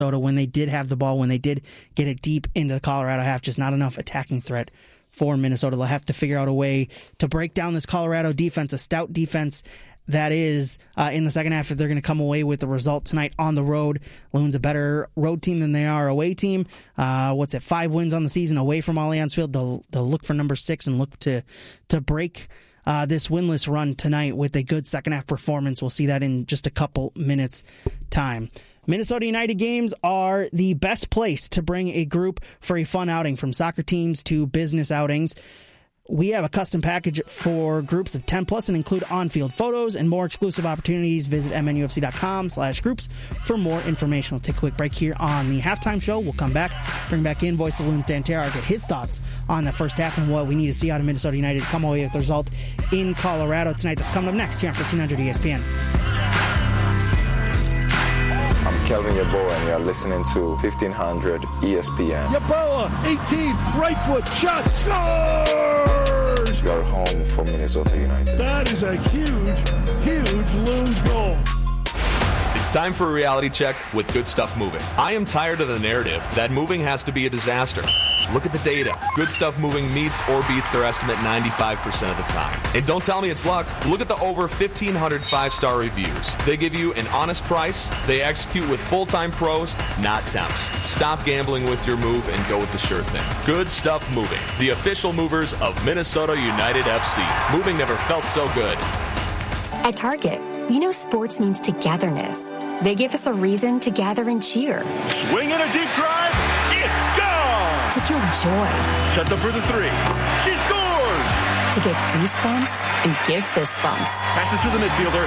when they did have the ball, when they did get it deep into the Colorado half, just not enough attacking threat for Minnesota. They'll have to figure out a way to break down this Colorado defense, a stout defense that is in the second half if they're going to come away with the result tonight on the road. Loon's a better road team than they are away team. 5 wins on the season away from Allianz Field. They'll look for number 6 and look to break this winless run tonight with a good second half performance. We'll see that in just a couple minutes time. Minnesota United games are the best place to bring a group for a fun outing, from soccer teams to business outings. We have a custom package for groups of 10 plus and include on-field photos and more exclusive opportunities. Visit mnufc.com/groups for more information. We'll take a quick break here on the halftime show. We'll come back, bring back in Voice of the Loons Dan Terhaar, get his thoughts on the first half and what we need to see out of Minnesota United come away with the result in Colorado tonight. That's coming up next here on 1500 ESPN. I'm Kelvin Yeboah, and you're listening to 1500 ESPN. Yeboah, 18, right foot, shot, scores! You're home for Minnesota United. That is a huge Loons goal. It's time for a reality check with Good Stuff Moving. I am tired of the narrative that moving has to be a disaster. Look at the data. Good Stuff Moving meets or beats their estimate 95% of the time. And don't tell me it's luck. Look at the over 1,500 5-star reviews. They give you an honest price. They execute with full-time pros, not temps. Stop gambling with your move and go with the sure thing. Good Stuff Moving, the official movers of Minnesota United FC. Moving never felt so good. At Target, we know sports means togetherness. They give us a reason to gather and cheer. Swing in a deep drive. It's gone. To feel joy. Set up for the 3. She scores. To get goosebumps and give fist bumps. Passes to the midfielder.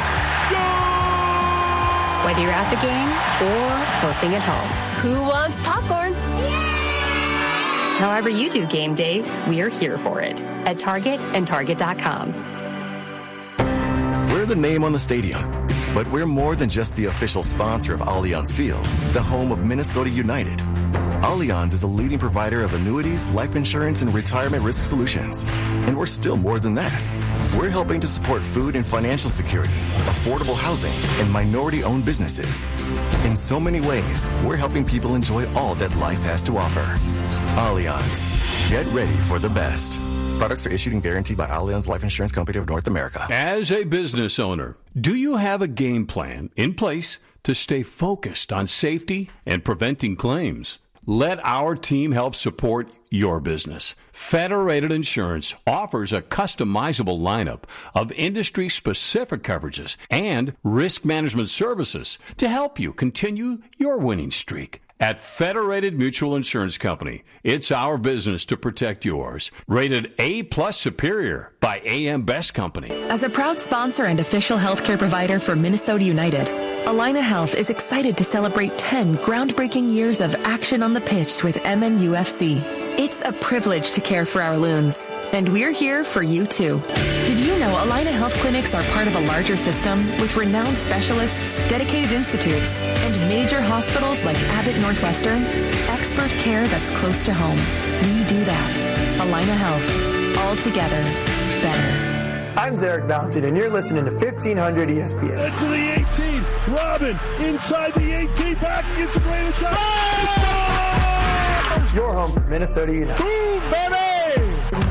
Goal! Whether you're at the game or hosting at home. Who wants popcorn? However you do game day, we are here for it. At Target and Target.com. We're the name on the stadium, but we're more than just the official sponsor of Allianz Field, the home of Minnesota United. Allianz is a leading provider of annuities, life insurance, and retirement risk solutions. And we're still more than that. We're helping to support food and financial security, affordable housing, and minority-owned businesses. In so many ways, we're helping people enjoy all that life has to offer. Allianz. Get ready for the best. Products are issued and guaranteed by Allianz Life Insurance Company of North America. As a business owner, do you have a game plan in place to stay focused on safety and preventing claims? Let our team help support your business. Federated Insurance offers a customizable lineup of industry-specific coverages and risk management services to help you continue your winning streak. At Federated Mutual Insurance Company, it's our business to protect yours. Rated A+ Superior by AM Best Company. As a proud sponsor and official healthcare provider for Minnesota United, Allina Health is excited to celebrate 10 groundbreaking years of action on the pitch with MNUFC. It's a privilege to care for our Loons, and we're here for you too. Did you know Allina Health Clinics are part of a larger system with renowned specialists, dedicated institutes, and major hospitals like Abbott Northwestern? Expert care that's close to home. We do that. Allina Health. All together, better. I'm Zarek Valentin, and you're listening to 1500 ESPN. To the 18. Robin inside the 18. Back against the greatest shot. Oh! Your home for Minnesota United. Boom, baby!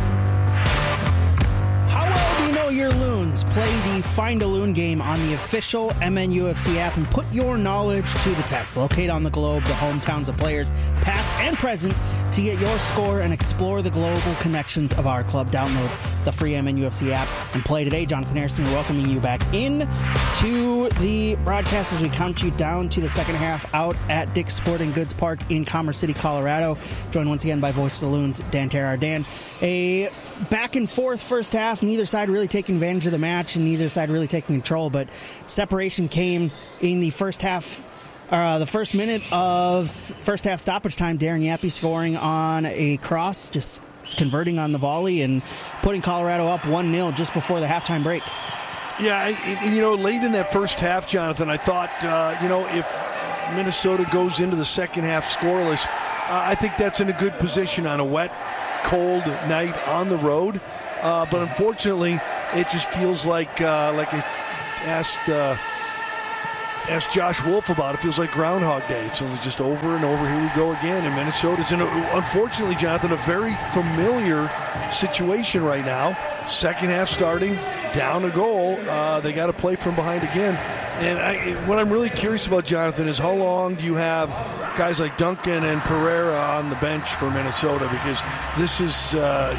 How well do you know your Loons? Play the Find a Loon game on the official MNUFC app and put your knowledge to the test. Locate on the globe the hometowns of players, past and present, to get your score and explore the global connections of our club. Download the free MNUFC app and play today. Jonathan Harrison welcoming you back in to the broadcast as we count you down to the second half out at Dick's Sporting Goods Park in Commerce City, Colorado. Joined once again by Voice of the Loons, Dan Terhaar. Dan, a back and forth first half, neither side really taking advantage of the match and neither side really taking control, but separation came in the first half. The first minute of first half stoppage time, Darren Yappy scoring on a cross, just converting on the volley and putting Colorado up 1-0 just before the halftime break. Yeah, late in that first half, Jonathan, I thought, if Minnesota goes into the second half scoreless, I think that's in a good position on a wet, cold night on the road. But unfortunately, it just feels like I asked asked Josh Wolf about it. Feels like Groundhog Day. It's just over and over. Here we go again. And Minnesota's in, unfortunately, Jonathan, a very familiar situation right now. Second half starting, down a goal. They got to play from behind again. And what I'm really curious about, Jonathan, is how long do you have guys like Duncan and Pereira on the bench for Minnesota? Because this is,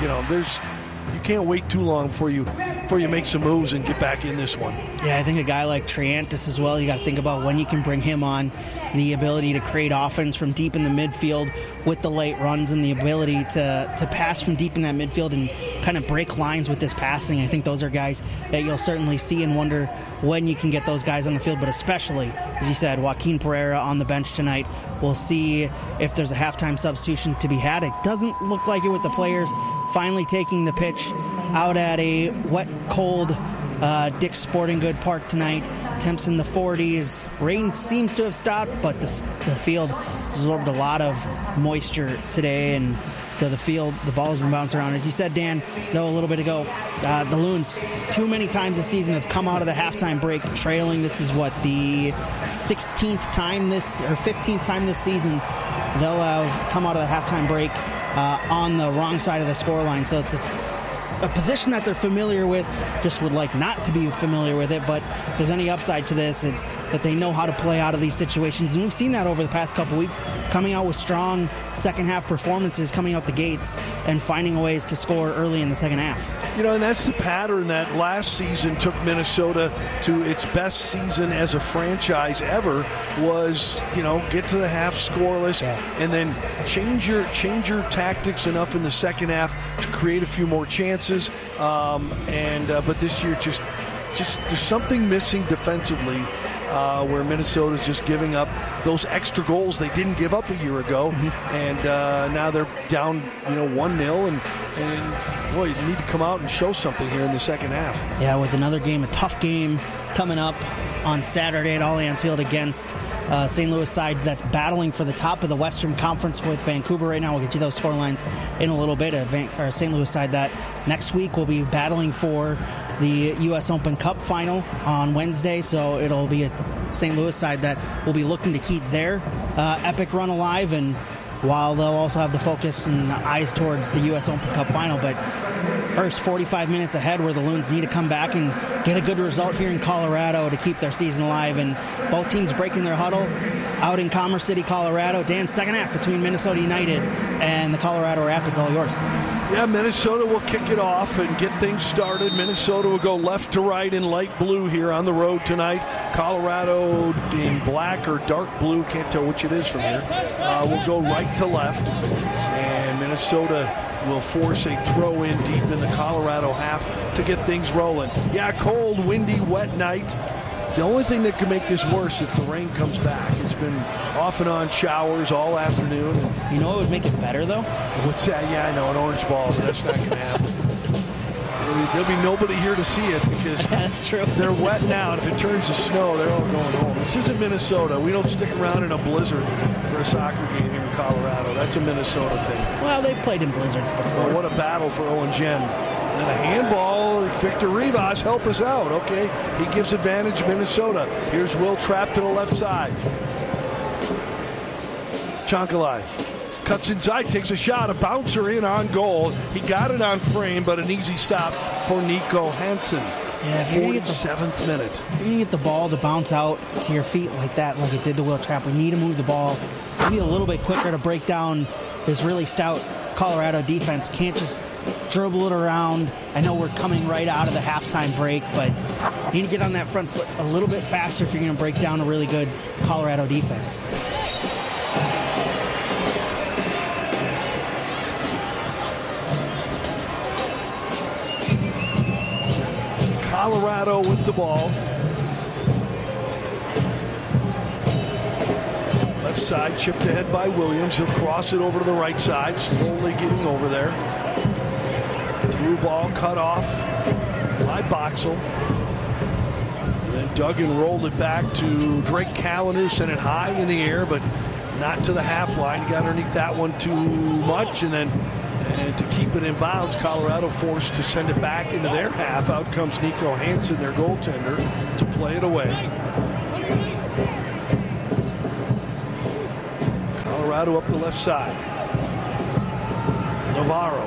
you can't wait too long before you make some moves and get back in this one. Yeah, I think a guy like Triantis as well, you got to think about when you can bring him on, the ability to create offense from deep in the midfield with the late runs and the ability to pass from deep in that midfield and kind of break lines with this passing. I think those are guys that you'll certainly see and wonder when you can get those guys on the field, but especially, as you said, Joaquin Pereira on the bench tonight. We'll see if there's a halftime substitution to be had. It doesn't look like it with the players finally taking the pitch out at a wet, cold Dick's Sporting Good Park tonight. Temps in the 40s. Rain seems to have stopped, but the field absorbed a lot of moisture today, and so the ball's been bouncing around. As you said, Dan, though, a little bit ago, the Loons, too many times this season, have come out of the halftime break trailing. This is the 16th time or 15th time this season they'll have come out of the halftime break on the wrong side of the scoreline. So it's a position that they're familiar with, just would like not to be familiar with it. But if there's any upside to this, it's that they know how to play out of these situations. And we've seen that over the past couple weeks, coming out with strong second half performances, coming out the gates and finding ways to score early in the second half. And that's the pattern that last season took Minnesota to its best season as a franchise ever, was, get to the half scoreless and then change your tactics enough in the second half to create a few more chances. But this year, just there's something missing defensively, where Minnesota's just giving up those extra goals they didn't give up a year ago, and now they're down, 1-0, and boy, you need to come out and show something here in the second half. Yeah, with another game, a tough game coming up on Saturday at Allianz Field against St. Louis side that's battling for the top of the Western Conference with Vancouver right now. We'll get you those scorelines in a little bit. St. Louis side that next week will be battling for the U.S. Open Cup final on Wednesday, so it'll be a St. Louis side that will be looking to keep their epic run alive, and while they'll also have the focus and eyes towards the U.S. Open Cup final. But first 45 minutes ahead, where the Loons need to come back and get a good result here in Colorado to keep their season alive. And both teams breaking their huddle out in Commerce City, Colorado. Dan, second half between Minnesota United and the Colorado Rapids, all yours. Yeah, Minnesota will kick it off and get things started. Minnesota will go left to right in light blue here on the road tonight. Colorado in black or dark blue, can't tell which it is from here, will go right to left. And Minnesota will force a throw in deep in the Colorado half to get things rolling. Yeah, cold, windy, wet night. The only thing that could make this worse if the rain comes back. It's been off and on showers all afternoon. You know what would make it better, though? What's that? Yeah, I know, an orange ball, but that's not going to happen. There'll be nobody here to see it because that's true. They're wet now, and if it turns to snow, they're all going home. This isn't Minnesota. We don't stick around in a blizzard for a soccer game here in Colorado. That's a Minnesota thing. Well, they've played in blizzards before. Well, what a battle for Owen Jen. And a handball, Victor Rivas, help us out. Okay, he gives advantage to Minnesota. Here's Will Trapp to the left side. Chankalai cuts inside, takes a shot, a bouncer in on goal. He got it on frame, but an easy stop for Nico Hansen. Yeah, 47th minute. You're going to get the ball to bounce out to your feet like that, like it did to Will Trapp. We need to move the ball maybe a little bit quicker to break down this really stout Colorado defense. Can't just dribble it around. I know we're coming right out of the halftime break, but you need to get on that front foot a little bit faster if you're going to break down a really good Colorado defense. Colorado with the ball. Left side chipped ahead by Williams. He'll cross it over to the right side, slowly getting over there. Through ball cut off by Boxall. Then Duggan rolled it back to Drake Callender, sent it high in the air, but not to the half line. He got underneath that one too much, and to keep it in bounds, Colorado forced to send it back into their half. Out comes Nico Hansen, their goaltender, to play it away. Colorado up the left side. Navarro.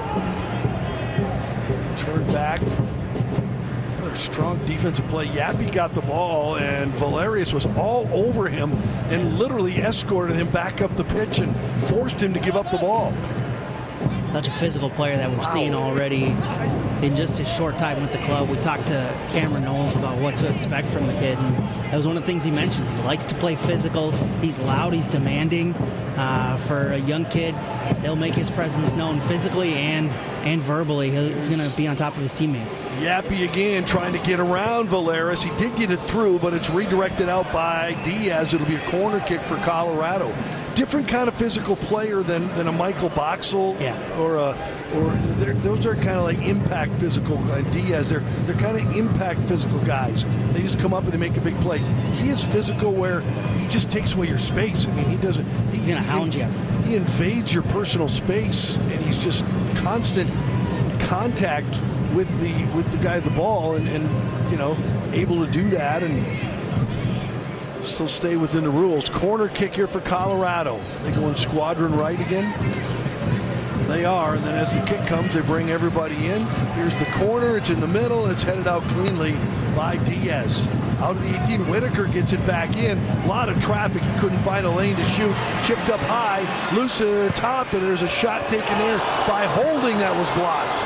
Turned back. Another strong defensive play. Yappy got the ball, and Valerius was all over him and literally escorted him back up the pitch and forced him to give up the ball. Such a physical player that we've seen already in just his short time with the club. We talked to Cameron Knowles about what to expect from the kid, and that was one of the things he mentioned. He likes to play physical. He's loud. He's demanding. For a young kid, he'll make his presence known physically and verbally. He's going to be on top of his teammates. Yappy again trying to get around Valeris. He did get it through, but it's redirected out by Diaz. It'll be a corner kick for Colorado. Different kind of physical player than a Michael Boxall, or those are kind of like impact physical. Diaz, they're kind of impact physical guys. They just come up and they make a big play. He is physical where he just takes away your space. I mean, he doesn't. He's gonna hound you. He invades your personal space, and he's just constant contact with the guy at the ball, and able to do that and still stay within the rules. Corner kick here for Colorado. They go in squadron right again. They are, and then as the kick comes, they bring everybody in. Here's the corner. It's in the middle, and it's headed out cleanly by Diaz. Out of the 18, Whitaker gets it back in. A lot of traffic. He couldn't find a lane to shoot. Chipped up high, loose at the top, and there's a shot taken there by Holding that was blocked.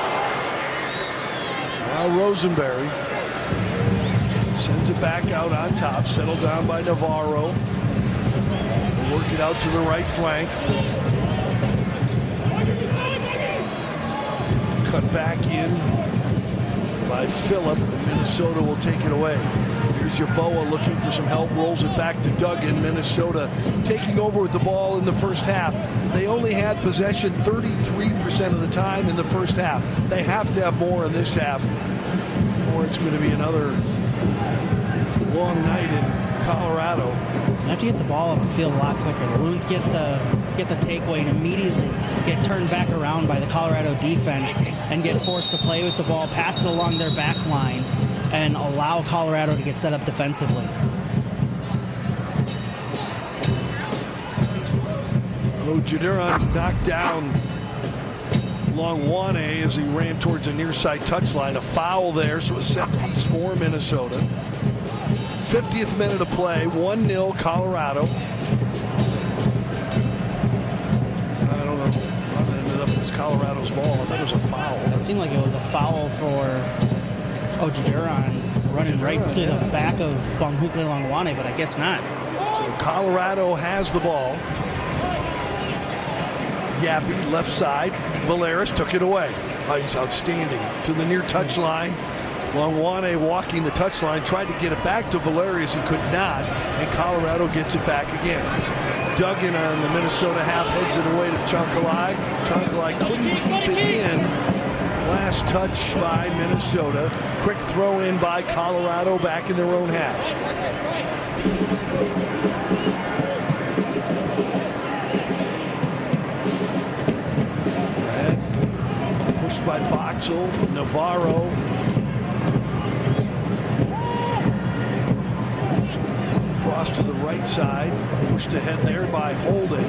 Now Rosenberry sends it back out on top, settled down by Navarro. Work it out to the right flank. Cut back in by Phillip, and Minnesota will take it away. Here's Yeboah looking for some help, rolls it back to Duggan. Minnesota taking over with the ball in the first half. They only had possession 33% of the time in the first half. They have to have more in this half, or it's going to be another long night in Colorado. You have to get the ball up the field a lot quicker. The Loons get the takeaway and immediately get turned back around by the Colorado defense and get forced to play with the ball, pass it along their back line, and allow Colorado to get set up defensively. Jaduran knocked down Longwane as he ran towards the near side touchline. A foul there, so a set piece for Minnesota. 50th minute of play, 1-0 Colorado. I don't know how that ended up as Colorado's ball. I thought it was a foul. It seemed like it was a foul for Jaduran running right through the back of Bonhukle Longwane, but I guess not. So Colorado has the ball. Yappy, left side. Valeris took it away. Oh, he's outstanding. To the near touchline. Longwane walking the touchline, tried to get it back to Valerius. He could not, and Colorado gets it back again. Duggan on the Minnesota half heads it away to Chonkalai. Chonkalai couldn't keep it in. Last touch by Minnesota. Quick throw in by Colorado back in their own half. Pushed by Boxall, Navarro. Cross to the right side, pushed ahead there by Holding.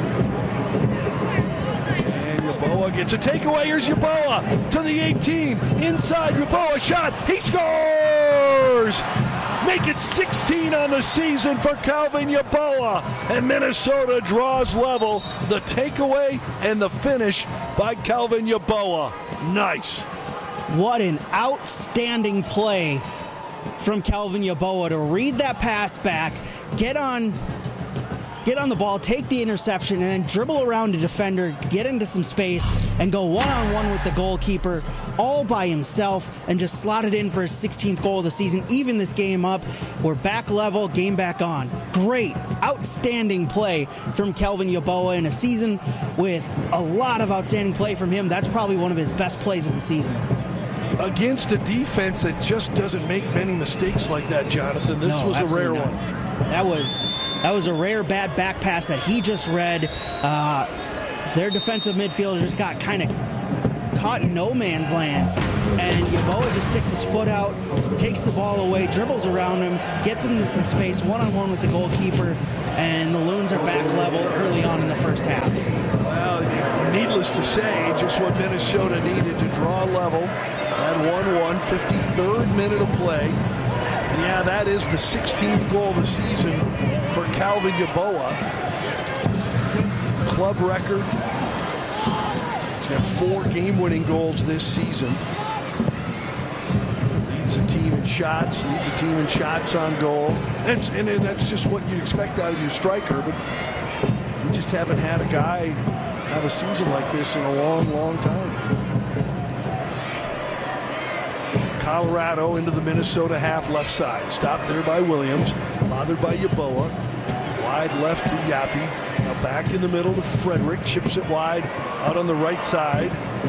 And Yeboah gets a takeaway. Here's Yeboah to the 18. Inside, Yeboah shot. He scores! Make it 16 on the season for Calvin Yeboah. And Minnesota draws level. The takeaway and the finish by Calvin Yeboah. Nice. What an outstanding play from Calvin Yeboah to read that pass back, get on the ball, take the interception, and then dribble around a defender, get into some space, and go one-on-one with the goalkeeper all by himself and just slot it in for his 16th goal of the season. Even this game up. We're back level, game back on. Great, outstanding play from Calvin Yeboah in a season with a lot of outstanding play from him. That's probably one of his best plays of the season. Against a defense that just doesn't make many mistakes like that, Jonathan. This was a rare one. That was a rare bad back pass that he just read. Their defensive midfielders got kind of caught in no man's land. and Yeboah just sticks his foot out, takes the ball away, dribbles around him, gets into some space, one-on-one with the goalkeeper, and the Loons are back level early on in the first half. Well, needless to say, just what Minnesota needed to draw level at 1-1, 53rd minute of play. And yeah, that is the 16th goal of the season for Calvin Yeboah. Club record. He's got 4 game-winning goals this season. Leads the team in shots, leads the team in shots on goal. And that's just what you expect out of your striker, but we just haven't had a guy have a season like this in a long, long time. Colorado into the Minnesota half left side. Stopped there by Williams, bothered by Yeboah. Wide left to Yappy. Now back in the middle to Frederick. Chips it wide out on the right side.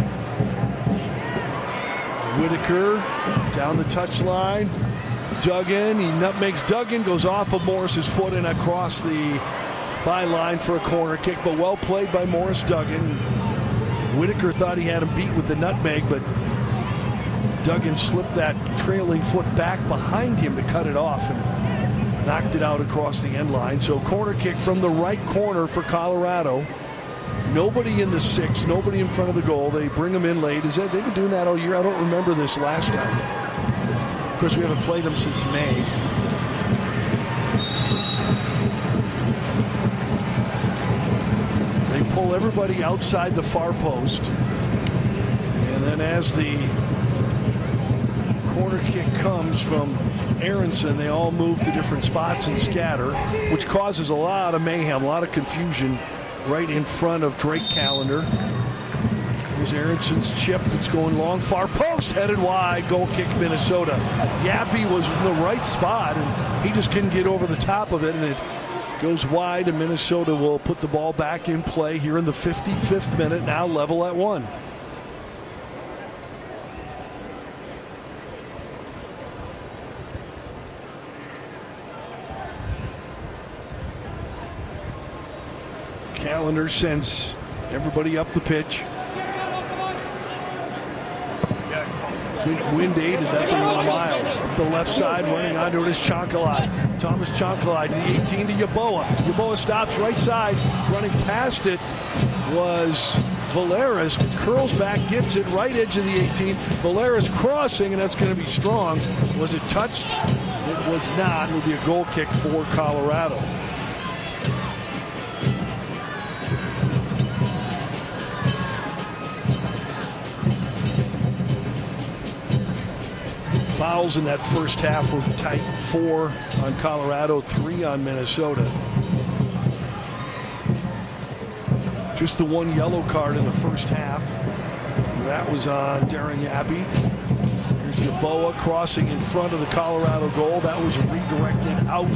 Whitaker down the touchline. Duggan. He nutmegs Duggan. Goes off of Morris's foot and across the byline for a corner kick. But well played by Morris Duggan. Whitaker thought he had him beat with the nutmeg, but Duggan slipped that trailing foot back behind him to cut it off and knocked it out across the end line. So corner kick from the right corner for Colorado. Nobody in the 6, nobody in front of the goal. They bring them in late. They've been doing that all year. I don't remember this last time. Of course, we haven't played them since May. They pull everybody outside the far post. And then as the corner kick comes from Aronson, they all move to different spots and scatter, which causes a lot of mayhem, a lot of confusion right in front of Drake Callender. Here's Aronson's chip. It's going long, far post, headed wide, goal kick Minnesota. Yappy was in the right spot, and he just couldn't get over the top of it, and it goes wide, and Minnesota will put the ball back in play here in the 55th minute, now level at 1. Callender sends everybody up the pitch. Wind aided that thing on a mile. Up the left side, running onto it is Chonkalai. Thomas Chonkalai to the 18 to Yeboah. Yeboah stops right side. Running past it was Valeris. Curls back, gets it right edge of the 18. Valeris crossing, and that's going to be strong. Was it touched? It was not. It will be a goal kick for Colorado. Fouls in that first half were tight. 4 on Colorado, 3 on Minnesota. Just the 1 yellow card in the first half. That was on Darren Yappy. Here's Yeboah crossing in front of the Colorado goal. That was redirected out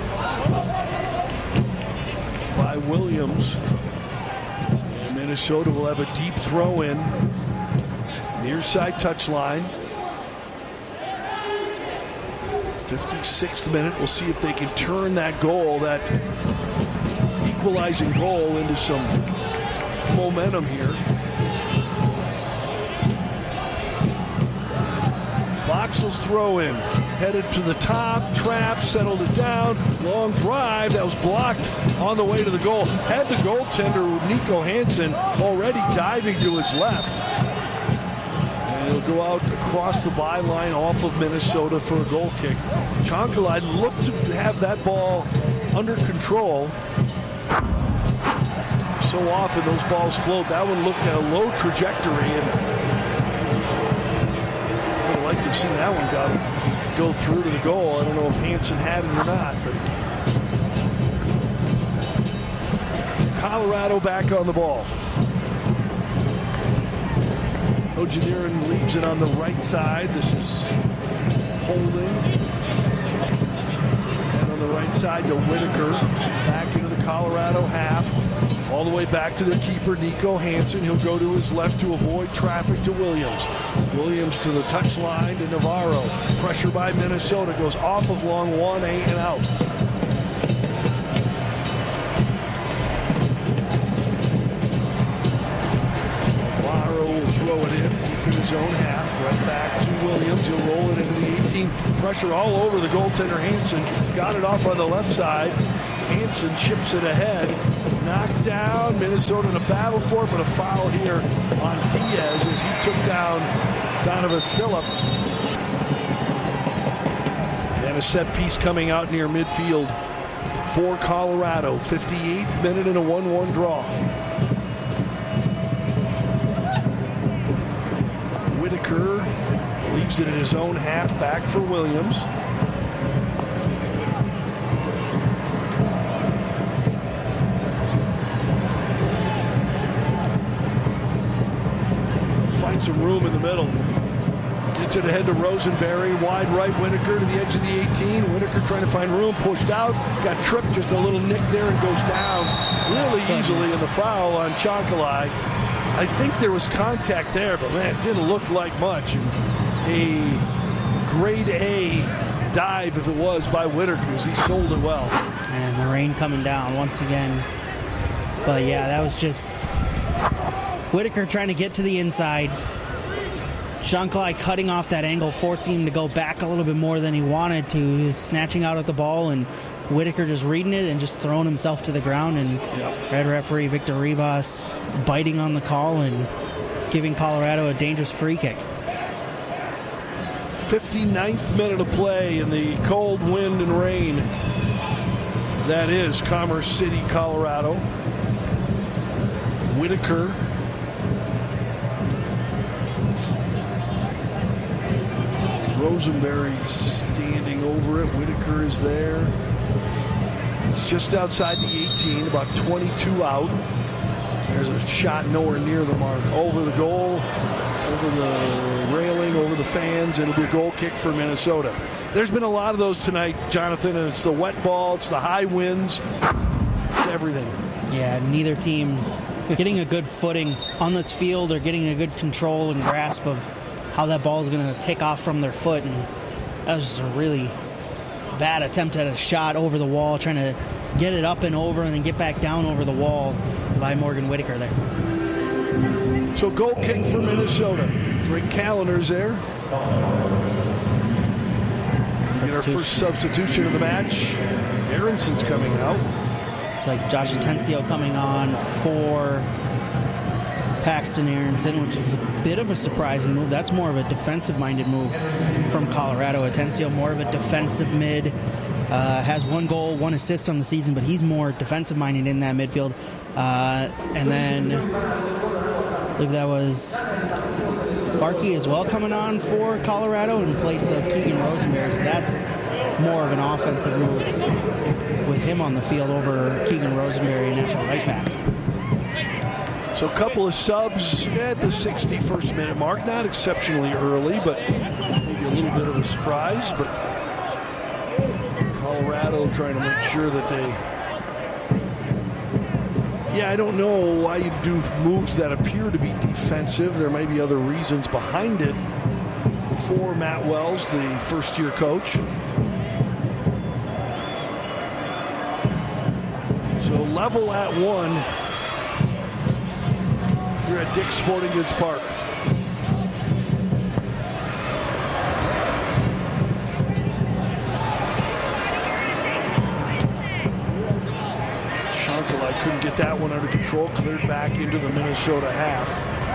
by Williams. And Minnesota will have a deep throw in. Near side touchline. 56th minute. We'll see if they can turn that goal, that equalizing goal, into some momentum here. Boxall's throw in. Headed to the top, trap, settled it down. Long drive that was blocked on the way to the goal. Had the goaltender, Nico Hansen, already diving to his left. He'll go out across the byline off of Minnesota for a goal kick. Chonkalai looked to have that ball under control. So often those balls float. That one looked at a low trajectory, and I would like to see that one go through to the goal. I don't know if Hansen had it or not, but Colorado back on the ball. Ojenerin leaves it on the right side. This is holding. And on the right side to Whitaker. Back into the Colorado half. All the way back to their keeper, Nico Hansen. He'll go to his left to avoid traffic to Williams. Williams to the touchline to Navarro. Pressure by Minnesota. Goes off of long 1A and out. Throw it in. He his own half. Right back to Williams. He'll roll it into the 18. Pressure all over the goaltender, Hansen. Got it off on the left side. Hansen chips it ahead. Knocked down. Minnesota in a battle for it, but a foul here on Diaz as he took down Donovan Phillip. And a set piece coming out near midfield for Colorado. 58th minute in a 1-1 draw. Whitaker leaves it in his own half, back for Williams. Finds some room in the middle. Gets it ahead to Rosenberry. Wide right, Whitaker to the edge of the 18. Whitaker trying to find room, pushed out. Got tripped, just a little nick there and goes down really easily in the foul on Chankalai. I think there was contact there, but man, it didn't look like much. And a grade A dive, if it was, by Whitaker, because he sold it well. And the rain coming down once again. But yeah, that was just Whitaker trying to get to the inside. Chankalai cutting off that angle, forcing him to go back a little bit more than he wanted to. He was snatching out at the ball, and Whitaker just reading it and just throwing himself to the ground. And red referee Victor Ribas biting on the call and giving Colorado a dangerous free kick. 59th minute of play in the cold wind and rain. That is Commerce City, Colorado. Whitaker. Rosenberry standing over it. Whitaker is there. It's just outside the 18, about 22 out. There's a shot nowhere near the mark. Over the goal, over the railing, over the fans. It'll be a goal kick for Minnesota. There's been a lot of those tonight, Jonathan, and it's the wet ball, it's the high winds, it's everything. Yeah, neither team getting a good footing on this field or getting a good control and grasp of how that ball is going to take off from their foot. And that was just a really bad attempt at a shot over the wall, trying to get it up and over and then get back down over the wall by Morgan Whitaker there. So goal kick for Minnesota. Rick Callender's there. Get our first substitution of the match. Aronson's coming out. It's like Josh Atencio coming on for Paxton Aronson, which is a bit of a surprising move. That's more of a defensive-minded move from Colorado. Atencio, more of a defensive mid. Has 1 goal, 1 assist on the season, but he's more defensive-minded in that midfield. And then I believe that was Farkey as well coming on for Colorado in place of Keegan Rosenberry. So that's more of an offensive move with him on the field over Keegan Rosenberry, a natural right back. So a couple of subs at the 61st minute mark. Not exceptionally early, but maybe a little bit of a surprise. But Colorado trying to make sure that they... Yeah, I don't know why you do moves that appear to be defensive. There may be other reasons behind it for Matt Wells, the first-year coach. So level at 1. Here at Dick's Sporting Goods Park. Chankalai couldn't get that one under control. Cleared back into the Minnesota half.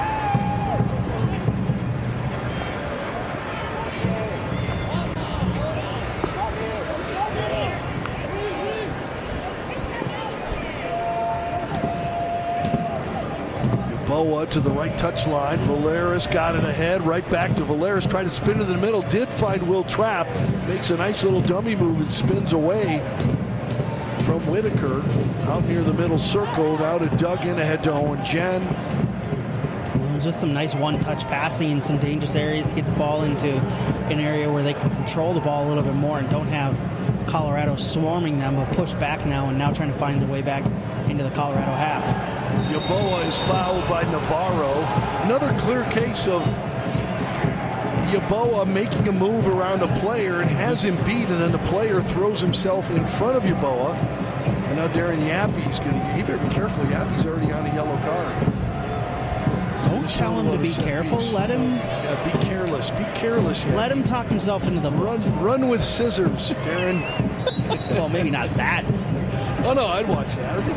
Boa to the right touchline. Valeris got it ahead. Right back to Valeris. Tried to spin to the middle. Did find Will Trapp. Makes a nice little dummy move and spins away from Whitaker. Out near the middle circle. Now to Duggan ahead to Owen Jen. Just some nice one-touch passing in some dangerous areas to get the ball into an area where they can control the ball a little bit more and don't have Colorado swarming them, but push back now and now trying to find their way back into the Colorado half. Yeboah is fouled by Navarro. Another clear case of Yeboah making a move around a player and has him beat, and then the player throws himself in front of Yeboah. And now Darren Yappe's he better be careful. Yappe's already on a yellow card. Don't tell him to be careful. Let him. Yeah, be careless. Be careless. Let him talk himself into the run with scissors, Darren. Well, maybe not that. Oh no, I'd watch that. I think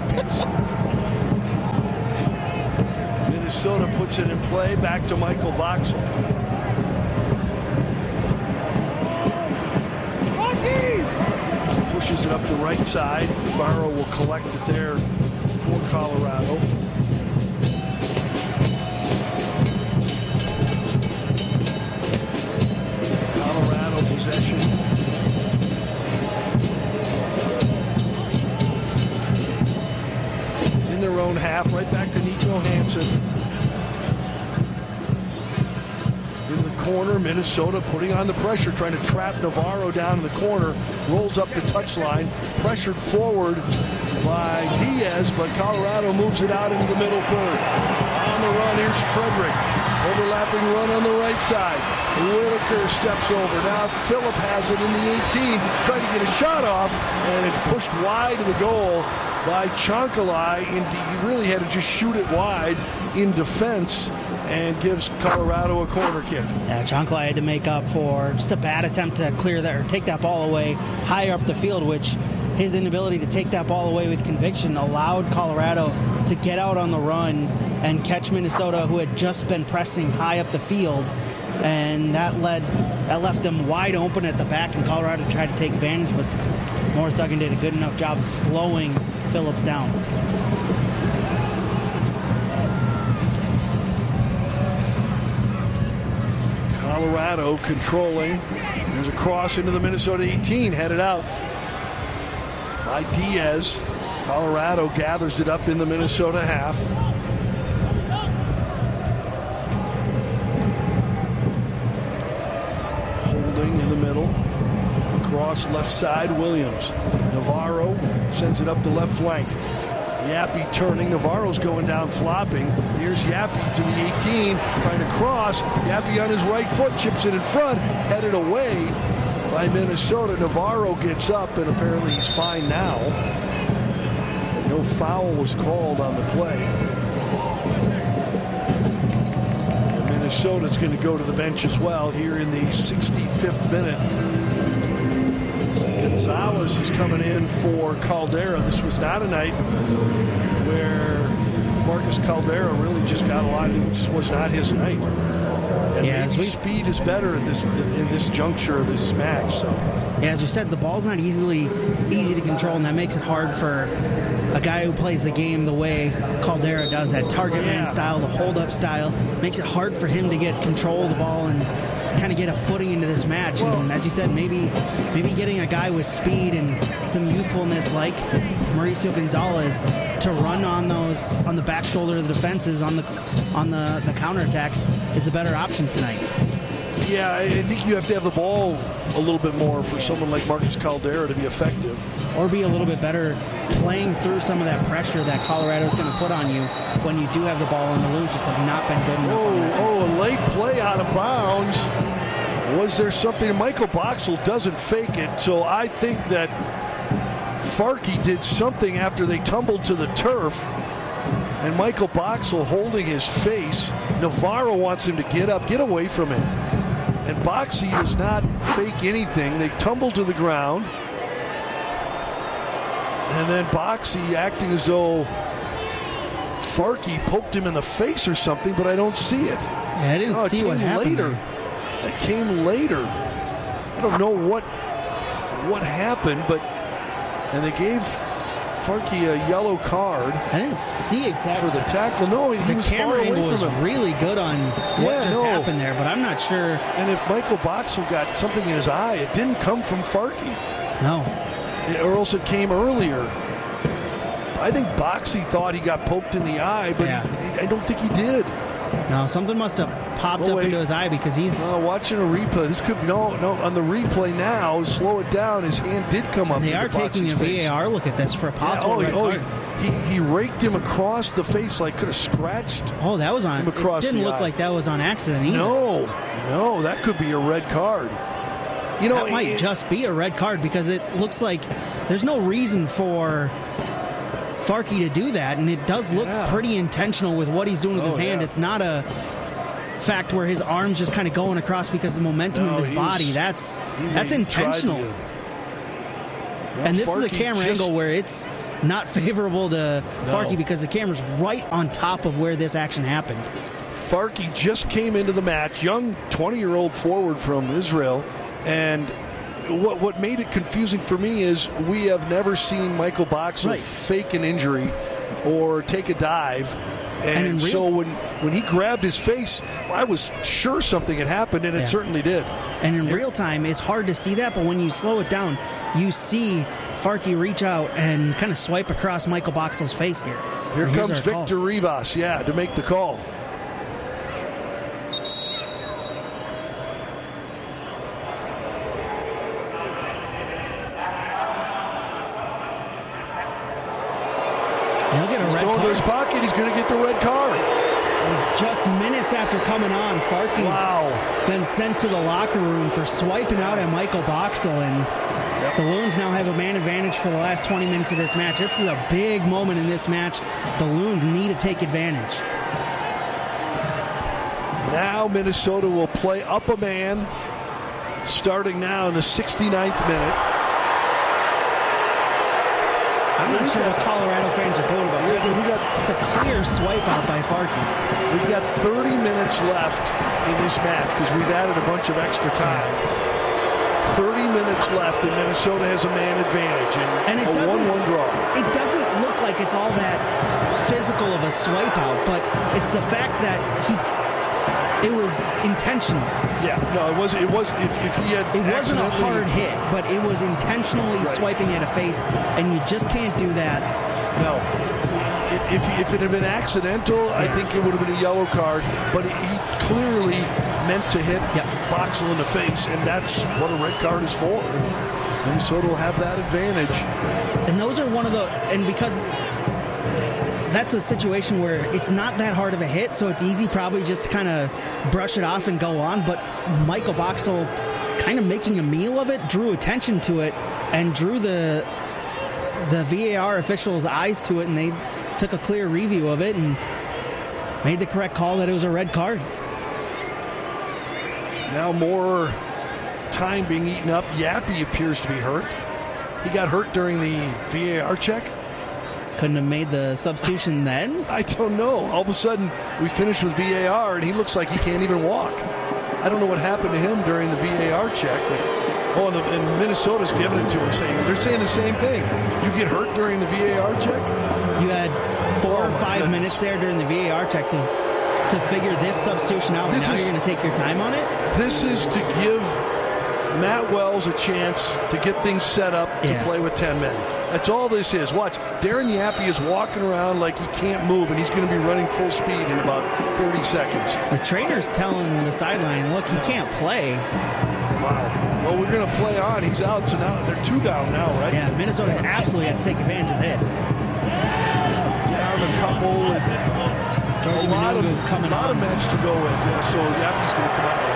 Minnesota puts it in play. Back to Michael Boxall. Pushes it up the right side. Navarro will collect it there for Colorado. Colorado possession. In their own half, right back to Nico Hansen. In the corner, Minnesota putting on the pressure, trying to trap Navarro down in the corner. Rolls up the touchline, pressured forward by Diaz, but Colorado moves it out into the middle third. On the run, here's Frederick. Overlapping run on the right side. Whitaker steps over. Now Phillip has it in the 18, trying to get a shot off, and it's pushed wide of the goal by Chancalay. He really had to just shoot it wide in defense and gives Colorado a corner kick. Yeah, Chancalay had to make up for just a bad attempt to clear that or take that ball away higher up the field, which his inability to take that ball away with conviction allowed Colorado to get out on the run and catch Minnesota, who had just been pressing high up the field, and that left them wide open at the back, and Colorado tried to take advantage, but Morris Duggan did a good enough job of slowing Phillips down. Colorado controlling. There's a cross into the Minnesota 18, headed out by Diaz. Colorado gathers it up in the Minnesota half. Holding in the middle. Across left side, Williams. Navarro sends it up the left flank. Yappy turning. Navarro's going down flopping. Here's Yappy to the 18, trying to cross. Yappy on his right foot, chips it in front, headed away by Minnesota. Navarro gets up, and apparently he's fine now. And no foul was called on the play. And Minnesota's going to go to the bench as well here in the 65th minute. Gonzalez is coming in for Caldera. This was not a night where Marcus Caldera really just got a lot. It just was not his night. And yeah, maybe speed is better in this juncture of this match. So, yeah, as we said, the ball's not easy to control, and that makes it hard for a guy who plays the game the way Caldera does, that target man style, the hold-up style. Makes it hard for him to get control of the ball and kind of get a footing into this match. And as you said, maybe getting a guy with speed and some youthfulness like Mauricio Gonzalez to run on the back shoulder of the defenses on the counterattacks is the better option tonight. Yeah, I think you have to have the ball a little bit more for someone like Marcus Caldera to be effective. Or be a little bit better playing through some of that pressure that Colorado's going to put on you when you do have the ball on the loose. Just have not been good enough. A late play out of bounds. Was there something? Michael Boxall doesn't fake it, so I think that Farkey did something after they tumbled to the turf, and Michael Boxall holding his face. Navarro wants him to get up, get away from him. And Boxy does not fake anything. They tumble to the ground. And then Boxy acting as though Farkey poked him in the face or something, but I don't see it. Yeah, I didn't see what happened later. That came later. I don't know what happened, and they gave Farkey a yellow card. I didn't see exactly for the tackle. No, he was far away from him. The camera angle was really good on what just happened there, but I'm not sure. And if Michael Boxall got something in his eye, it didn't come from Farkey. No. Or else it came earlier. I think Boxy thought he got poked in the eye, but I don't think he did. No, something must have popped up into his eye because he's watching a replay. This could be no on the replay now. Slow it down. His hand did come up. They are taking a VAR look at this for a possible red card. He raked him across the face, like could have scratched. Oh, that was on. Him across it didn't look like that was on accident either. No, that could be a red card. That might just be a red card because it looks like there's no reason for Farkey to do that, and it does look pretty intentional with what he's doing with his hand. It's not a fact where his arm's just kind of going across because of the momentum of his body. That's intentional. And this is a camera angle where it's not favorable to Farkey because the camera's right on top of where this action happened. Farkey just came into the match, young 20-year-old forward from Israel, and what made it confusing for me is we have never seen Michael Boxall fake an injury or take a dive. And so when he grabbed his face, I was sure something had happened, and it certainly did. And in real time, it's hard to see that, but when you slow it down, you see Farkey reach out and kind of swipe across Michael Boxall's face here. Here comes Victor Rivas, to make the call. He'll get a red card. He's going to his pocket. He's going to get the red card. Just minutes after coming on, Farkey's been sent to the locker room for swiping out at Michael Boxall, and the Loons now have a man advantage for the last 20 minutes of this match. This is a big moment in this match. The Loons need to take advantage. Now Minnesota will play up a man, starting now in the 69th minute. I'm not sure what Colorado fans are doing about that. It's a clear swipe out by Farkey. We've got 30 minutes left in this match because we've added a bunch of extra time. 30 minutes left, and Minnesota has a man advantage in a 1-1 draw. It doesn't look like it's all that physical of a swipe out, but it's the fact that it was intentional. Yeah, no, it was. If he had, it wasn't a hard hit, but it was intentionally swiping at a face, and you just can't do that. No, if it had been accidental, I think it would have been a yellow card. But he clearly meant to hit Boxall in the face, and that's what a red card is for. And Minnesota will have that advantage. And those are one of the, and because that's a situation where it's not that hard of a hit, so it's easy probably just to kind of brush it off and go on. But Michael Boxall, kind of making a meal of it, drew attention to it and drew the VAR officials' eyes to it, and they took a clear review of it and made the correct call that it was a red card. Now more time being eaten up. Yappy appears to be hurt. He got hurt during the VAR check. Couldn't have made the substitution then? I don't know. All of a sudden, we finished with VAR, and he looks like he can't even walk. I don't know what happened to him during the VAR check, but and Minnesota's giving it to him, they're saying the same thing. You get hurt during the VAR check? You had 4 or 5 minutes there during the VAR check to figure this substitution out. Now you're going to take your time on it? This is to give Matt Wells a chance to get things set up to play with 10 men. That's all this is. Watch, Darren Yappy is walking around like he can't move, and he's going to be running full speed in about 30 seconds. The trainer's telling the sideline, look, he can't play. Wow. Well, we're going to play on. He's out, so now they're 2 down now, right? Yeah, Minnesota absolutely has to take advantage of this. Down a couple with George Manungu coming on. A lot of match to go with. Yeah, so Yappy's going to come out.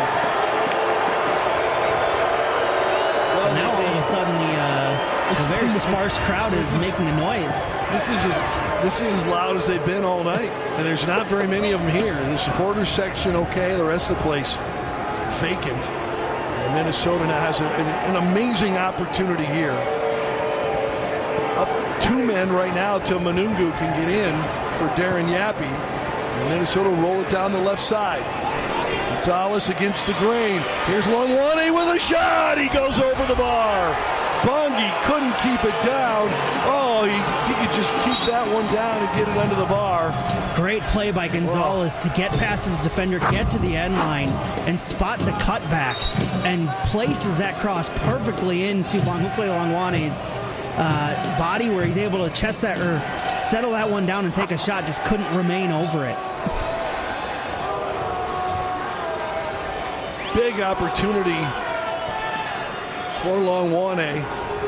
Well, now all of a sudden the very sparse crowd is making a noise. This is as loud as they've been all night, and there's not very many of them here. The supporters section, okay, the rest of the place vacant. And Minnesota now has an amazing opportunity here. Up 2 men right now till Manungu can get in for Darren Yappy. And Minnesota will roll it down the left side. Gonzalez against the grain. Here's Longwane with a shot. He goes over the bar. Bongi couldn't keep it down. Oh, he could just keep that one down and get it under the bar. Great play by Gonzalez to get past his defender, get to the end line, and spot the cutback, and places that cross perfectly into Longwane's body, where he's able to chest that or settle that one down and take a shot. Just couldn't remain over it. Big opportunity for Longwane.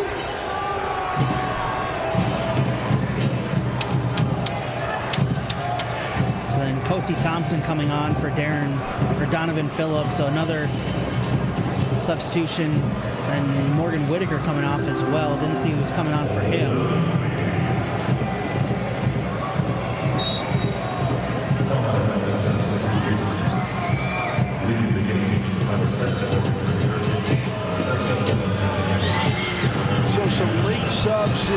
So then Kosi Thompson coming on for Donovan Phillips. So another substitution. And Morgan Whitaker coming off as well. Didn't see who was coming on for him.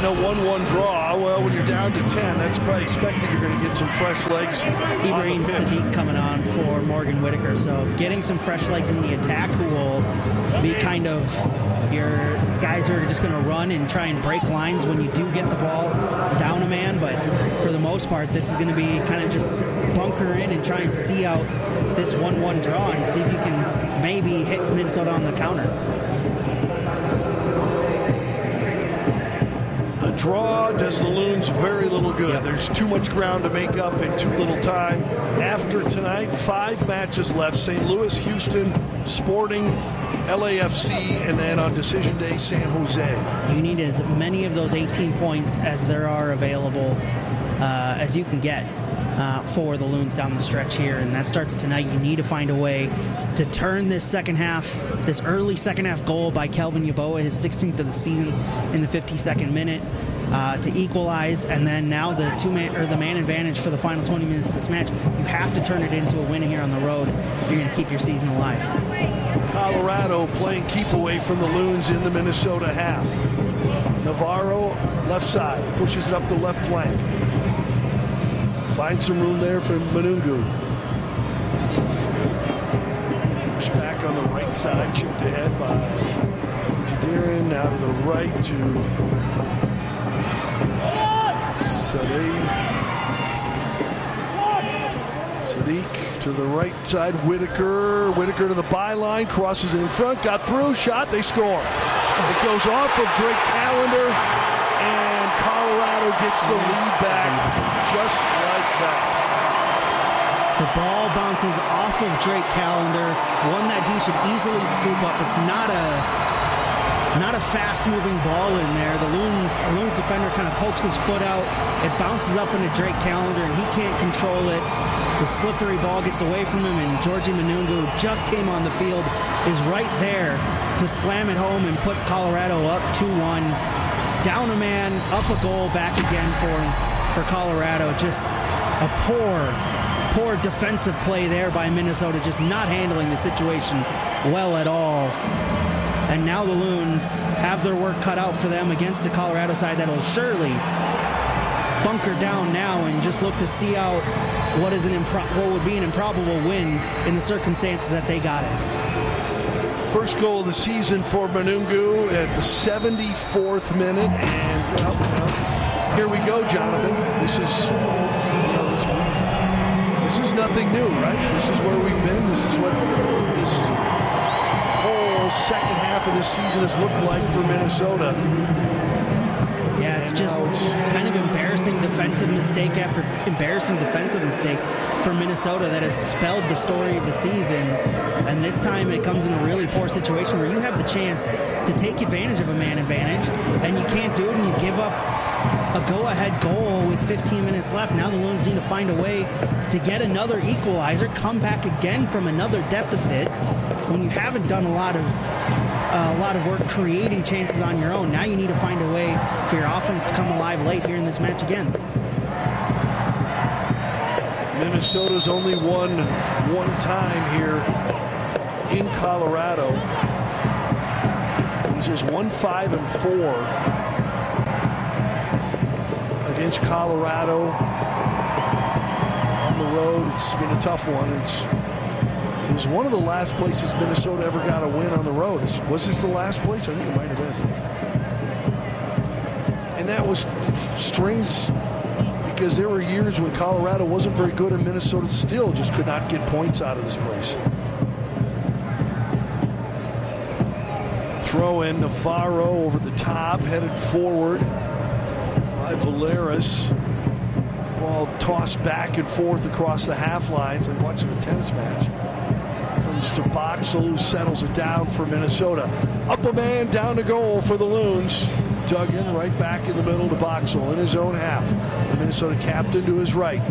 in a 1-1 draw, well, when you're down to 10, that's probably expected you're going to get some fresh legs. Ibrahim Sadiq coming on for Morgan Whitaker. So getting some fresh legs in the attack who will be kind of your guys who are just going to run and try and break lines when you do get the ball down a man. But for the most part, this is going to be kind of just bunker in and try and see out this 1-1 draw and see if you can maybe hit Minnesota on the counter. A draw does the Loons very little good. Yep. There's too much ground to make up in too little time. After tonight, 5 matches left. St. Louis, Houston, Sporting, LAFC, and then on decision day, San Jose. You need as many of those 18 points as there are available as you can get for the Loons down the stretch here, and that starts tonight. You need to find a way to turn this second half, this early second half goal by Kelvin Yeboah, his 16th of the season in the 52nd minute, to equalize, and then now the man advantage for the final 20 minutes of this match. You have to turn it into a win here on the road. You're going to keep your season alive. Colorado playing keep away from the Loons in the Minnesota half. Navarro, left side, pushes it up the left flank. Finds some room there for Manungu. Push back on the right side, chipped ahead by Jadirin. Now to the right to Sadiq to the right side. Whitaker to the byline, crosses it in front, got through, shot, they score. It goes off of Drake Callender, and Colorado gets the lead back just like that. The ball bounces off of Drake Callender, one that he should easily scoop up. It's not a fast-moving ball in there. The Loons defender kind of pokes his foot out. It bounces up into Drake Callender, and he can't control it. The slippery ball gets away from him, and Georgie Manungu just came on the field, is right there to slam it home and put Colorado up 2-1. Down a man, up a goal, back again for Colorado. Just a poor defensive play there by Minnesota, just not handling the situation well at all. And now the Loons have their work cut out for them against a Colorado side that will surely bunker down now and just look to see out what would be an improbable win in the circumstances that they got it. First goal of the season for Manungu at the 74th minute, and well, here we go, Jonathan. This is nothing new, right? This is where we've been. This is what this whole second half of this season has looked like for Minnesota. Yeah, it's just kind of embarrassing defensive mistake after embarrassing defensive mistake for Minnesota that has spelled the story of the season. And this time it comes in a really poor situation where you have the chance to take advantage of a man advantage, and you can't do it, and you give up a go-ahead goal with 15 minutes left. Now the Loons need to find a way to get another equalizer, come back again from another deficit when you haven't done a lot of work creating chances on your own. Now you need to find a way for your offense to come alive late here in this match again. Minnesota's only won one time here in Colorado. This is 1-5-4 against Colorado on the road. It's been a tough one. It was one of the last places Minnesota ever got a win on the road. Was this the last place? I think it might have been. And that was strange because there were years when Colorado wasn't very good and Minnesota still just could not get points out of this place. Throw in Navarro over the top, headed forward by Valeras. Ball tossed back and forth across the half lines like watching a tennis match. Comes to Boxall, who settles it down for Minnesota. Up a man, down to goal for the Loons. Dug in right back in the middle to Boxall in his own half. The Minnesota captain to his right.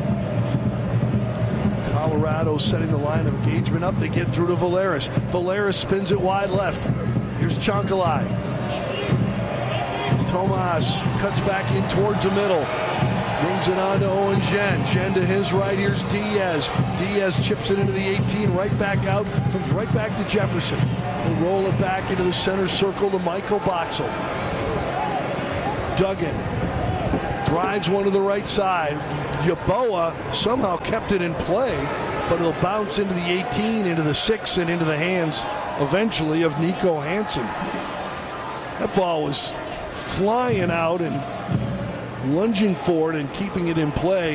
Colorado setting the line of engagement up. They get through to Valeras. Valeras spins it wide left. Here's Chancalay. Tomas cuts back in towards the middle. Brings it on to Owen Jen. Jen to his right. Here's Diaz. Diaz chips it into the 18. Right back out. Comes right back to Jefferson. They roll it back into the center circle to Michael Boxall. Duggan drives one to the right side. Yeboah somehow kept it in play, but it'll bounce into the 18, into the 6, and into the hands eventually of Nico Hansen. That ball was flying out and lunging forward and keeping it in play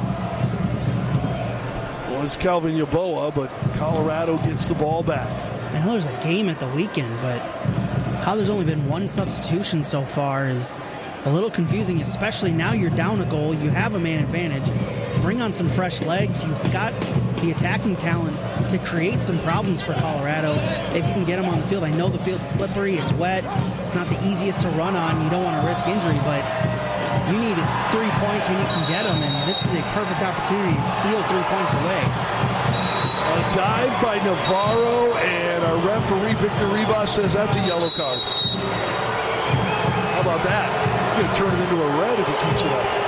was Calvin Yeboah, but Colorado gets the ball back. I know there's a game at the weekend, but how there's only been one substitution so far is a little confusing, especially now you're down a goal, you have a man advantage. Bring on some fresh legs. You've got the attacking talent to create some problems for Colorado if you can get them on the field. I know the field's slippery, it's wet, it's not the easiest to run on, you don't want to risk injury, but you need 3 points when you can get them, and this is a perfect opportunity to steal 3 points away. A dive by Navarro, and our referee, Victor Rivas, says that's a yellow card. How about that? He's going to turn it into a red if he keeps it up.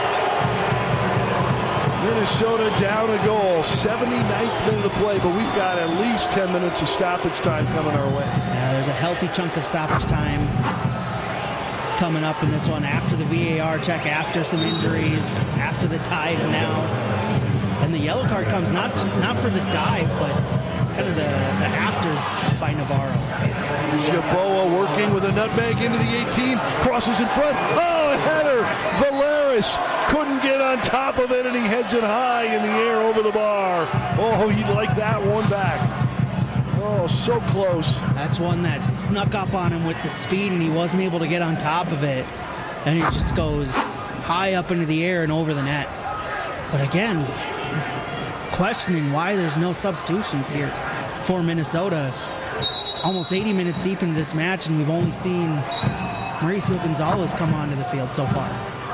Minnesota down a goal, 79th minute of play, but we've got at least 10 minutes of stoppage time coming our way. Yeah, there's a healthy chunk of stoppage time coming up in this one after the VAR check, after some injuries, after the dive now. And the yellow card comes not for the dive, but kind of the afters by Navarro. Yeboah working with a nutmeg into the 18, crosses in front. Oh, a header! Valeris couldn't get on top of it, and he heads it high in the air over the bar. Oh, he'd like that one back. Oh, so close. That's one that snuck up on him with the speed, and he wasn't able to get on top of it. And it just goes high up into the air and over the net. But again, questioning why there's no substitutions here for Minnesota. Almost 80 minutes deep into this match, and we've only seen Mauricio Gonzalez come onto the field so far.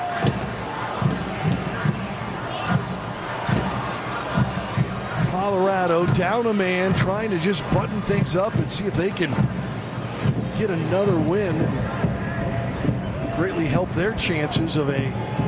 Colorado down a man, trying to just button things up and see if they can get another win and greatly help their chances of a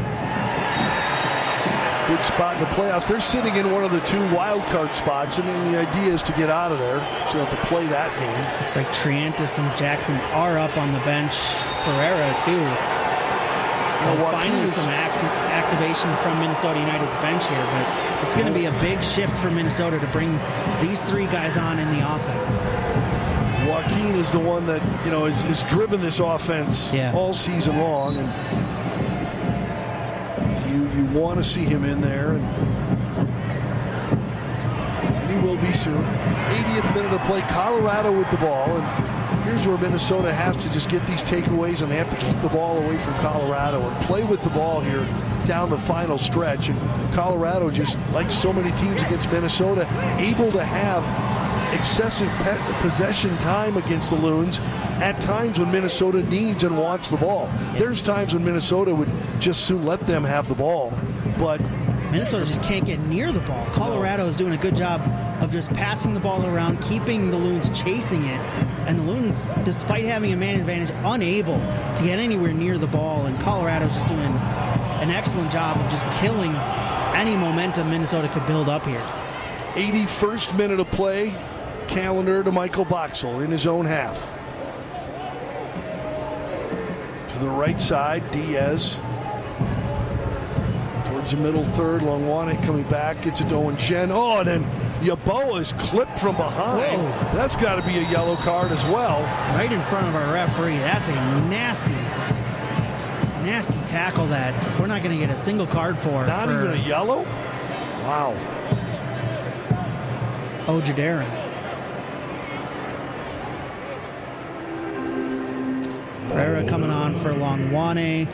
good spot in the playoffs. They're sitting in one of the 2 wild card spots, and then the idea is to get out of there, so you have to play that game. Looks like Triantis and Jackson are up on the bench. Pereira too. So finally some activation from Minnesota United's bench here, but it's going to be a big shift for Minnesota to bring these 3 guys on in the offense. Joaquin is the one that has driven this offense all season long, and you want to see him in there, and he will be soon. 80th minute of play, Colorado with the ball, and here's where Minnesota has to just get these takeaways, and they have to keep the ball away from Colorado and play with the ball here down the final stretch. And Colorado, just like so many teams against Minnesota, able to have excessive possession time against the Loons at times when Minnesota needs and wants the ball. There's times when Minnesota would just soon let them have the ball, but Minnesota just can't get near the ball. Colorado is doing a good job of just passing the ball around, keeping the Loons chasing it, and the Loons, despite having a man advantage, unable to get anywhere near the ball, and Colorado's just doing an excellent job of just killing any momentum Minnesota could build up here. 81st minute of play, calendar to Michael Boxall in his own half. To the right side, Diaz. Towards the middle third, Longwane coming back, gets it to Owen Jen. Oh, and then Yeboah is clipped from behind. Whoa. That's got to be a yellow card as well. Right in front of our referee. That's a nasty tackle that we're not going to get a single card for. Not even a yellow? Wow. Ojadarin. Pereira coming on for Longwane.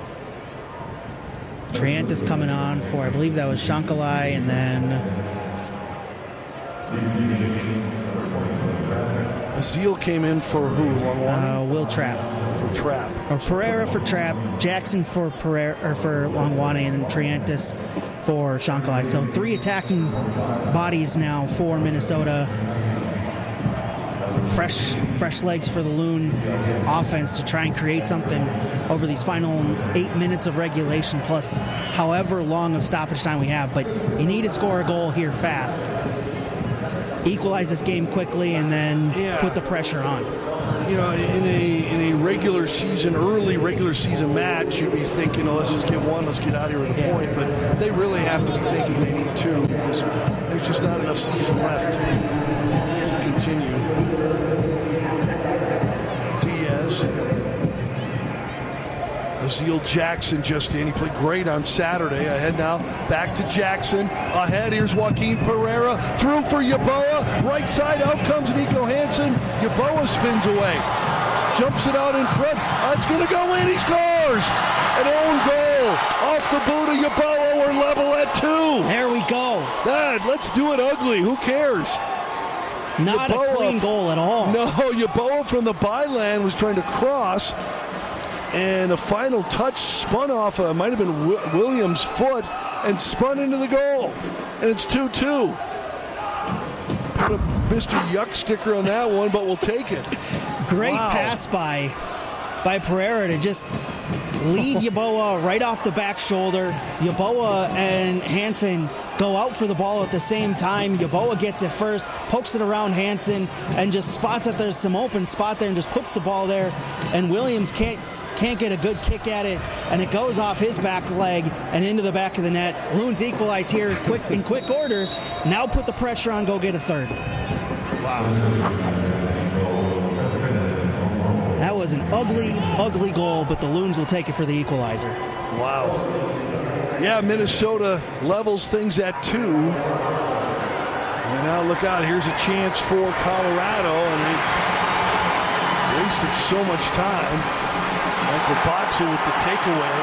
Triantis coming on for, I believe that was Shankalai, and then Azil came in for who? Longwane? Will Trapp. For Trapp. Or Pereira for Trapp, Jackson for Pereira, or for Longwane, and then Triantis for Shankalai. So 3 attacking bodies now for Minnesota. Fresh legs for the Loons offense to try and create something over these final 8 minutes of regulation, plus however long of stoppage time we have. But you need to score a goal here fast. equalize this game quickly and then put the pressure on. You know, in a regular season, early regular season match, you'd be thinking, oh, let's just get one, let's get out here with a point. But they really have to be thinking they need two because there's just not enough season left to continue. Diaz. Azeel Jackson just in. He played great on Saturday. Ahead now, back to Jackson. Ahead, here's Joaquin Pereira. Through for Yeboah. Right side, out comes Nico Hansen. Yeboah spins away. Jumps it out in front. It's going to go in. He scores! An own goal. Off the boot of Yeboah. We're level at 2. There we go. Let's do it ugly. Who cares? Not Yeboah, a clean goal at all. No, Yeboah from the byline was trying to cross. And the final touch spun off, might have been Williams' foot, and spun into the goal. And it's 2-2. Put a Mr. Yuck sticker on that one, but we'll take it. Great pass by Pereira to just lead Yeboah right off the back shoulder. Yeboah and Hansen go out for the ball at the same time. Yeboah gets it first, pokes it around Hansen, and just spots that there's some open spot there and just puts the ball there. And Williams can't get a good kick at it, and it goes off his back leg and into the back of the net. Loons equalize here in quick order. Now put the pressure on, go get a third. Wow. That was an ugly, ugly goal, but the Loons will take it for the equalizer. Wow. Yeah, Minnesota levels things at 2. And now look out, here's a chance for Colorado, and they wasted so much time. Michael Boxer with the takeaway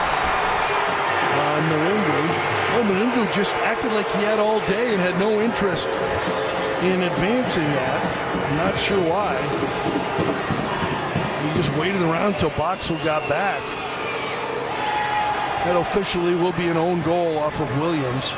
on Maringo. Well, Maringo just acted like he had all day and had no interest in advancing that. I'm not sure why. He just waited around until Boxer got back. That officially will be an own goal off of Williams.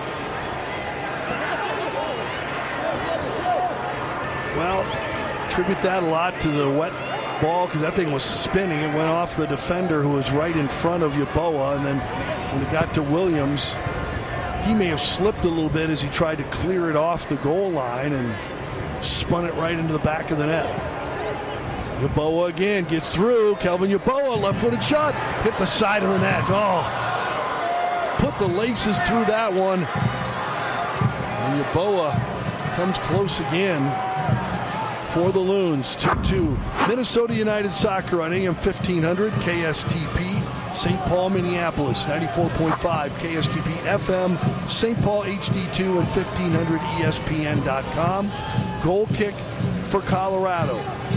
Well, attribute that a lot to the wet ball because that thing was spinning. It went off the defender who was right in front of Yeboah, and then when it got to Williams, he may have slipped a little bit as he tried to clear it off the goal line and spun it right into the back of the net. Yeboah again gets through. Kelvin Yeboah, left-footed shot, hit the side of the net. Oh, put the laces through that one. And Yeboah comes close again for the Loons. 2-2. Minnesota United Soccer on AM 1500 KSTP, St. Paul, Minneapolis, 94.5 KSTP FM, St. Paul HD2 and 1500ESPN.com. Goal kick for Colorado.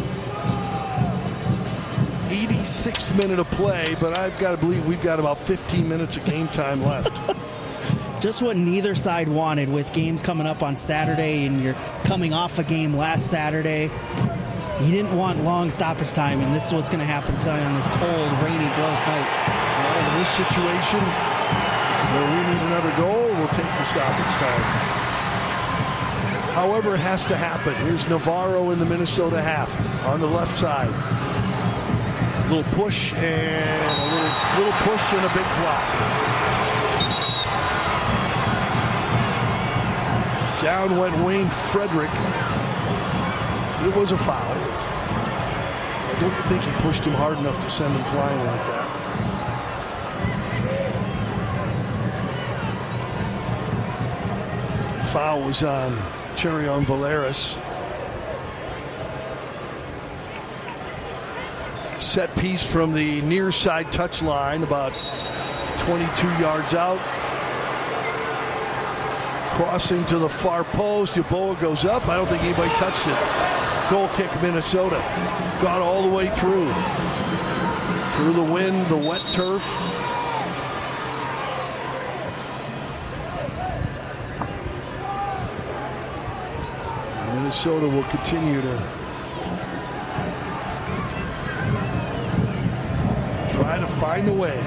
86th minute of play, but I've got to believe we've got about 15 minutes of game time left. Just what neither side wanted with games coming up on Saturday, and you're coming off a game last Saturday. You didn't want long stoppage time, and this is what's going to happen tonight on this cold, rainy, gross night. Well, in this situation, where we need another goal, we'll take the stoppage time. However, it has to happen. Here's Navarro in the Minnesota half on the left side. A little push and a little push and a big flop. Down went Wayne Frederick. It was a foul. I don't think he pushed him hard enough to send him flying like that. Foul was on Cherion Valeris. Set piece from the near side touchline, about 22 yards out. Crossing to the far post. Yeboah goes up. I don't think anybody touched it. Goal kick, Minnesota. Got all the way through. Through the wind, the wet turf. Minnesota will continue to try to find a way.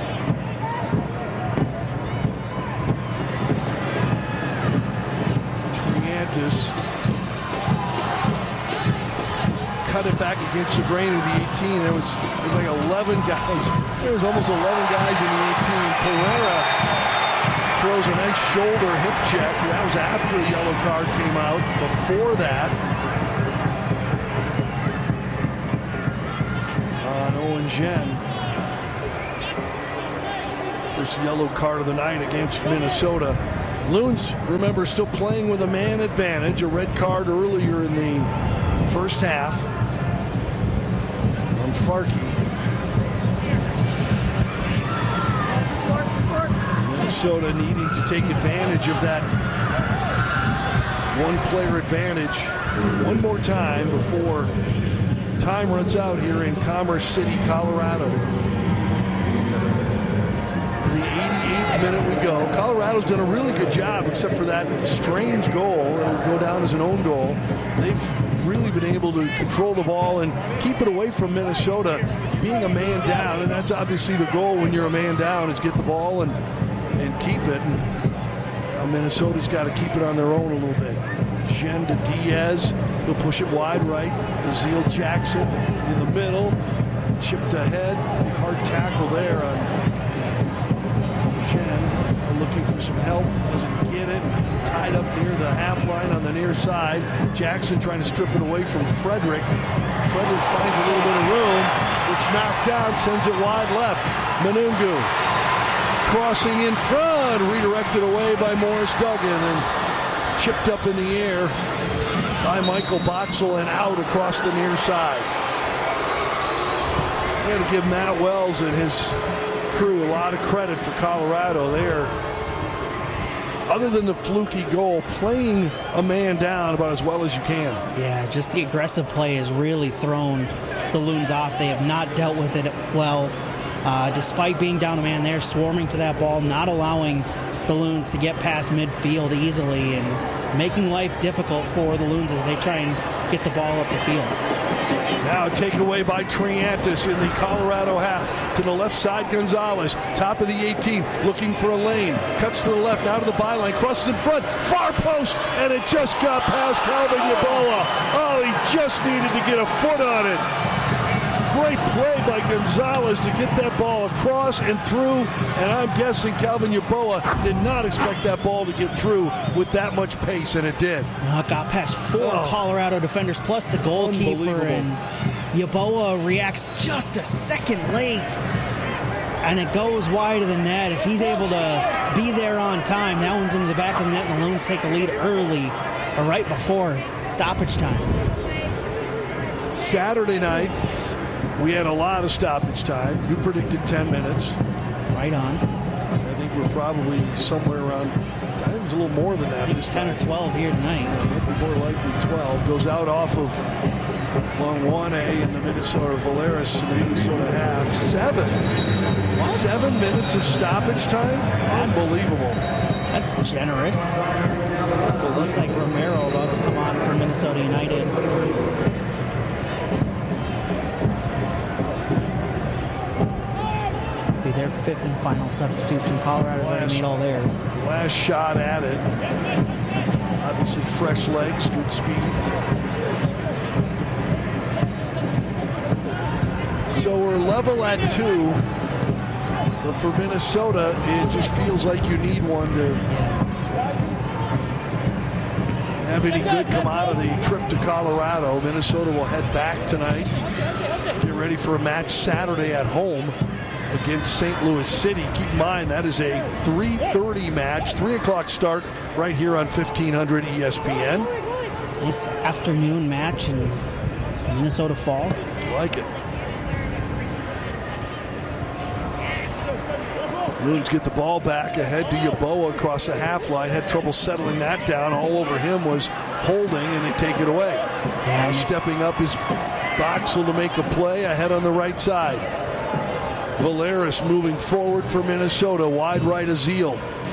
Triantis cut it back against the grain of the 18. There was like 11 guys. There was almost 11 guys in the 18. Pereira throws a nice shoulder hip check. That was after the yellow card came out. Before that, on Owen Jen. First yellow card of the night against Minnesota. Loons, remember, still playing with a man advantage. A red card earlier in the first half on Farkey. Minnesota needing to take advantage of that one-player advantage one more time before time runs out here in Commerce City, Colorado. In the 88th minute we go. Colorado's done a really good job, except for that strange goal. It'll go down as an own goal. They've really been able to control the ball and keep it away from Minnesota being a man down, and that's obviously the goal when you're a man down, is get the ball and keep it. And Minnesota's got to keep it on their own a little bit. Jen to Diaz. He'll push it wide right. Azeel Jackson in the middle. Chipped ahead. Pretty hard tackle there on Jen. Looking for some help. Doesn't get it. Tied up near the half line on the near side. Jackson trying to strip it away from Frederick. Frederick finds a little bit of room. It's knocked down. Sends it wide left. Manungu. Crossing in front, redirected away by Morris Duggan and chipped up in the air by Michael Boxall and out across the near side. We got to give Matt Wells and his crew a lot of credit for Colorado. They're, other than the fluky goal, playing a man down about as well as you can. Yeah, just the aggressive play has really thrown the Loons off. They have not dealt with it well. Despite being down a man, they're swarming to that ball, not allowing the Loons to get past midfield easily and making life difficult for the Loons as they try and get the ball up the field. Now a takeaway by Triantis in the Colorado half. To the left side, Gonzalez, top of the 18, looking for a lane. Cuts to the left, now to the byline, crosses in front, far post, and it just got past Calvin Yeboah. Oh, he just needed to get a foot on it. Great play by Gonzalez to get that ball across and through, and I'm guessing Calvin Yeboah did not expect that ball to get through with that much pace, and it did. It got past four Colorado defenders plus the goalkeeper, and Yeboah reacts just a second late, and it goes wide of the net. If he's able to be there on time, that one's into the back of the net, and the Loons take a lead early, or right before stoppage time. Saturday night, we had a lot of stoppage time. You predicted 10 minutes. Right on. I think we're probably somewhere around, I think it's a little more than that. Maybe 10 or 12 here tonight. Yeah, maybe more likely 12. Goes out off of long 1A in the Minnesota, Valeris in the Minnesota half. 7 minutes of stoppage time? Unbelievable. That's generous. It looks like Romero about to come on for Minnesota United. Their fifth and final substitution. Colorado's already made all theirs. Last shot at it. Obviously fresh legs, good speed. So we're level at 2. But for Minnesota, it just feels like you need one to have any good come out of the trip to Colorado. Minnesota will head back tonight. Get ready for a match Saturday at home against St. Louis City. Keep in mind, that is a 3:30 match, 3 o'clock start right here on 1500 ESPN. Nice afternoon match in Minnesota Fall. I like it. Loons get the ball back ahead to Yeboah across the half line. Had trouble settling that down. All over him was Holding, and they take it away. Now stepping up is Boxall to make a play ahead on the right side. Valeris moving forward for Minnesota. Wide right, Azeel.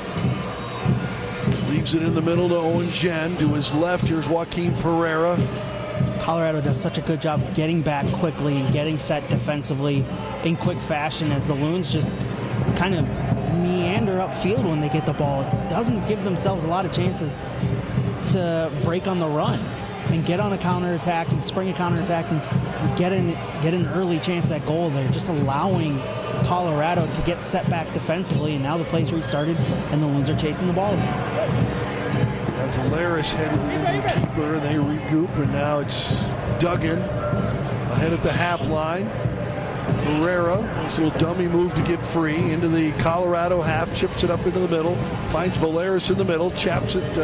Leaves it in the middle to Owen Jen. To his left, here's Joaquin Pereira. Colorado does such a good job getting back quickly and getting set defensively in quick fashion as the Loons just kind of meander upfield when they get the ball. It doesn't give themselves a lot of chances to break on the run and get on a counterattack and spring a counterattack and get an early chance at goal. They're just allowing Colorado to get set back defensively, and now the play's restarted, and the Loons are chasing the ball again. Valeris headed into the keeper, and they regroup, and now it's Duggan ahead at the half line. Herrera, nice little dummy move to get free into the Colorado half, chips it up into the middle, finds Valeris in the middle, chaps it